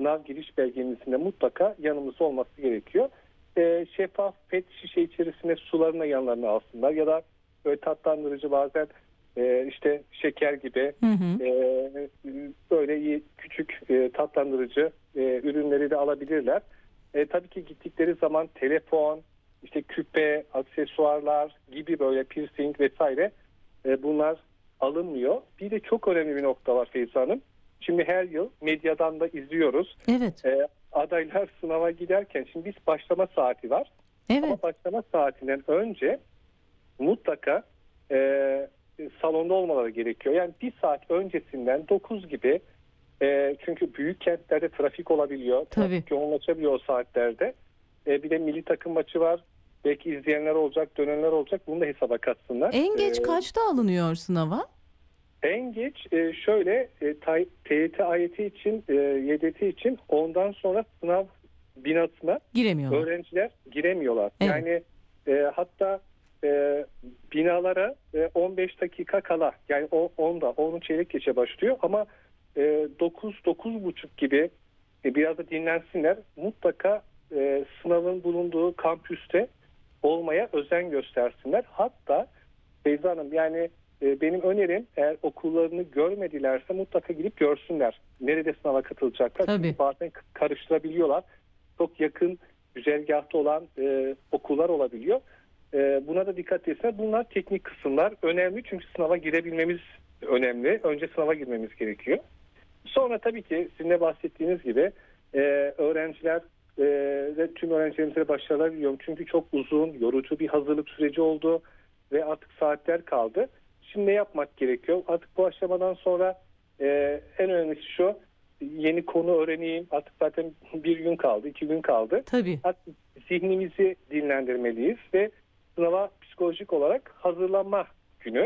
sınav giriş belgemizin de mutlaka yanımızda olması gerekiyor. Şeffaf pet şişe içerisinde sularını yanlarına alsınlar ya da böyle tatlandırıcı bazen işte şeker gibi Hı hı. böyle küçük tatlandırıcı ürünleri de alabilirler. Tabii ki gittikleri zaman telefon, işte küpe, aksesuarlar gibi böyle piercing vesaire bunlar alınmıyor. Bir de çok önemli bir nokta var Feyza Hanım. Şimdi her yıl medyadan da izliyoruz. Evet. Adaylar sınava giderken şimdi biz başlama saati var. Evet. Ama başlama saatinden önce mutlaka salonda olmaları gerekiyor. Yani bir saat öncesinden 9 gibi çünkü büyük kentlerde trafik olabiliyor. Tabii. Trafik yoğunlaşabiliyor o saatlerde. Bir de milli takım maçı var. Belki izleyenler olacak, dönenler olacak. Bunu da hesaba katsınlar. En geç kaçta alınıyor sınava? En geç şöyle TYT, AYT için, YDT için ondan sonra sınav binasına Giremiyorlar. öğrenciler giremiyorlar. Evet. Yani hatta binalara 15 dakika kala yani o 10 çeyrek geçe başlıyor ama 9-9:30 gibi biraz da dinlensinler. Mutlaka sınavın bulunduğu kampüste olmaya özen göstersinler. Hatta Beyza Hanım yani benim önerim eğer okullarını görmedilerse mutlaka gidip görsünler. Nerede sınava katılacaklar? Tabii. Çünkü bazen karıştırabiliyorlar. Çok yakın güzergahta olan okullar olabiliyor. Buna da dikkat etsinler. Bunlar teknik kısımlar önemli çünkü sınava girebilmemiz önemli. Önce sınava girmemiz gerekiyor. Sonra tabii ki sizin de bahsettiğiniz gibi öğrenciler ve tüm öğrencilerimize başarılar diliyorum. Çünkü çok uzun, yorucu bir hazırlık süreci oldu ve artık saatler kaldı. Şimdi ne yapmak gerekiyor? Artık bu aşamadan sonra en önemlisi şu, yeni konu öğreneyim. Artık zaten bir gün kaldı, 2 gün kaldı. Tabii. Artık zihnimizi dinlendirmeliyiz ve sınava psikolojik olarak hazırlanma günü.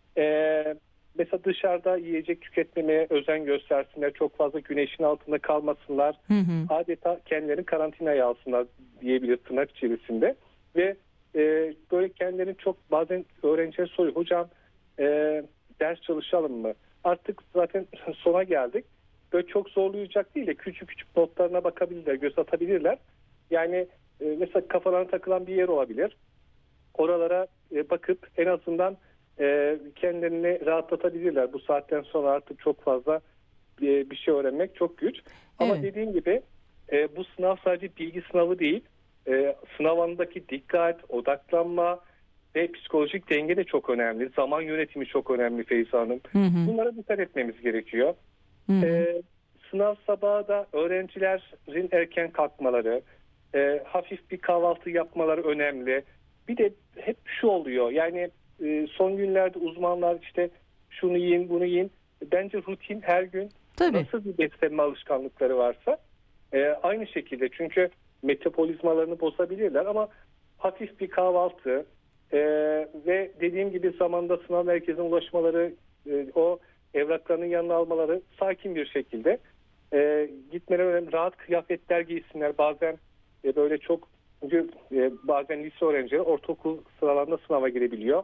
Mesela dışarıda yiyecek tüketmemeye özen göstersinler. Çok fazla güneşin altında kalmasınlar. Hı hı. Adeta kendilerini karantinaya alsınlar diyebilir tırnak içerisinde. Ve böyle kendilerini çok bazen öğrenciler soruyor. Hocam ders çalışalım mı? Artık zaten sona geldik. Böyle çok zorlayacak değil de küçük küçük notlarına bakabilirler, göz atabilirler. Yani mesela kafalarına takılan bir yer olabilir. Oralara bakıp en azından kendilerini rahatlatabilirler. Bu saatten sonra artık çok fazla bir şey öğrenmek çok güç. Ama Evet. dediğim gibi bu sınav sadece bilgi sınavı değil. Sınav anındaki dikkat, odaklanma ve psikolojik denge de çok önemli. Zaman yönetimi çok önemli Feyza Hanım. Hı hı. Bunlara dikkat etmemiz gerekiyor. Hı hı. Sınav sabahı da öğrencilerin erken kalkmaları, hafif bir kahvaltı yapmaları önemli. Bir de hep şu oluyor yani son günlerde uzmanlar işte şunu yiyin bunu yiyin. Bence rutin her gün Tabii. nasıl bir beslenme alışkanlıkları varsa aynı şekilde çünkü metabolizmalarını bozabilirler ama hafif bir kahvaltı ve dediğim gibi zamanda sınav merkezine ulaşmaları o evraklarının yanına almaları sakin bir şekilde gitmeleri önemli. Rahat kıyafetler giysinler. Bazen böyle çok çünkü bazen lise öğrencileri ortaokul sıralarında sınava girebiliyor.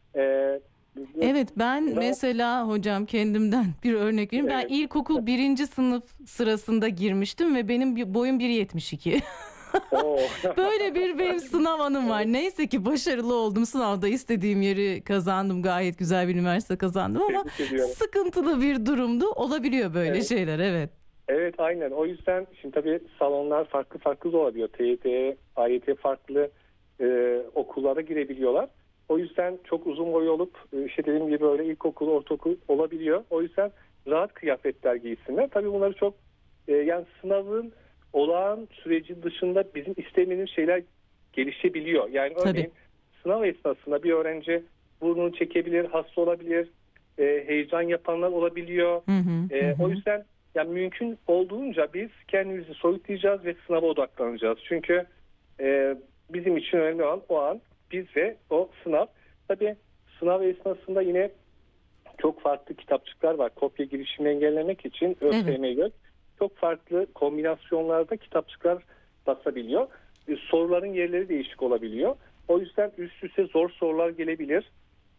Evet, ben mesela hocam kendimden bir örnek vereyim. Ben Evet. ilkokul 1. sınıf sırasında girmiştim ve benim boyum 1,72. Oo. Böyle benim sınav anım var. Neyse ki başarılı oldum. Sınavda istediğim yeri kazandım. Gayet güzel bir üniversite kazandım ama Tebrik ediyorum. sıkıntılı bir durumdu. Olabiliyor böyle Evet. şeyler, evet. Evet aynen. O yüzden şimdi tabii salonlar farklı da olabiliyor. TYT, AYT farklı okullara girebiliyorlar. O yüzden çok uzun boy olup işte dediğim gibi böyle ilkokul, ortaokul olabiliyor. O yüzden rahat kıyafetler giysinler. Tabii bunları çok yani sınavın olağan süreci dışında bizim istemediğimiz şeyler gelişebiliyor. Yani Tabii. örneğin sınav esnasında bir öğrenci burnunu çekebilir, hasta olabilir, heyecan yapanlar olabiliyor. Hı hı, hı O hı. yüzden yani mümkün olduğunca biz kendimizi soyutlayacağız ve sınava odaklanacağız. Çünkü bizim için önemli olan o an biz ve o sınav. Tabii sınav esnasında yine çok farklı kitapçıklar var. Kopya girişimini engellemek için ÖSYM'ye çok farklı kombinasyonlarda kitapçıklar basabiliyor. Soruların yerleri değişik olabiliyor. O yüzden üst üste zor sorular gelebilir.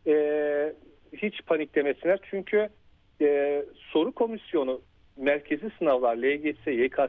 Hiç paniklemesinler. Çünkü soru komisyonu merkezi sınavlar LGS, YKS